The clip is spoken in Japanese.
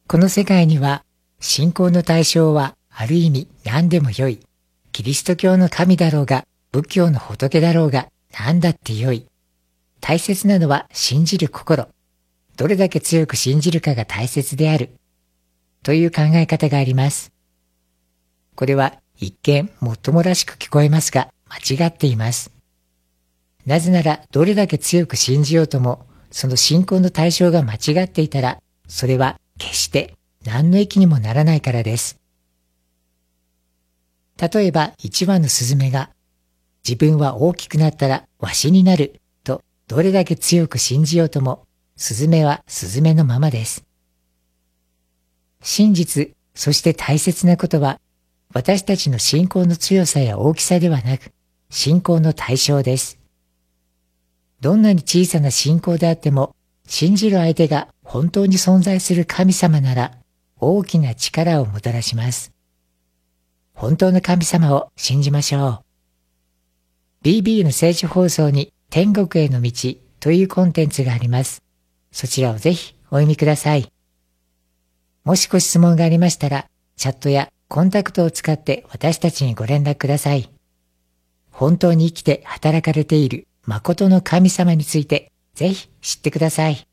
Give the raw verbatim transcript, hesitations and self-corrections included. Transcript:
この世界には信仰の対象はある意味何でもよい。キリスト教の神だろうが、仏教の仏だろうが、何だってよい。大切なのは信じる心。どれだけ強く信じるかが大切である。という考え方があります。これは一見もっともらしく聞こえますが、間違っています。なぜならどれだけ強く信じようとも、その信仰の対象が間違っていたら、それは決して何の益にもならないからです。例えば一羽のスズメが、自分は大きくなったらワシになるとどれだけ強く信じようとも、スズメはスズメのままです。真実、そして大切なことは、私たちの信仰の強さや大きさではなく、信仰の対象です。どんなに小さな信仰であっても、信じる相手が本当に存在する神様なら、大きな力をもたらします。本当の神様を信じましょう。ビービー の聖書放送に天国への道というコンテンツがあります。そちらをぜひお読みください。もしご質問がありましたら、チャットやコンタクトを使って私たちにご連絡ください。本当に生きて働かれている誠の神様についてぜひ知ってください。